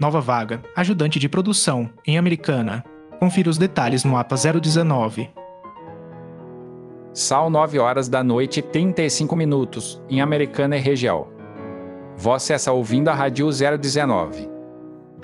Nova vaga, ajudante de produção, em Americana. Confira os detalhes no mapa 019. São 9 horas da noite e 35 minutos, em Americana e região. Você está ouvindo a Rádio 019.